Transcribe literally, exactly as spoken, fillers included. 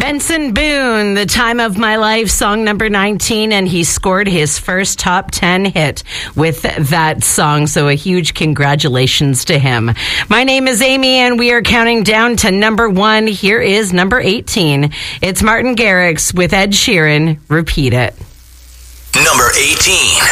Benson Boone, The Time of My Life, song number nineteen, and he scored his first top ten hit with that song, so a huge congratulations to him. My name is Amy, and we are counting down to number one. Here is number eighteen. It's Martin Garrix with Ed Sheeran, Repeat It. Number eighteen.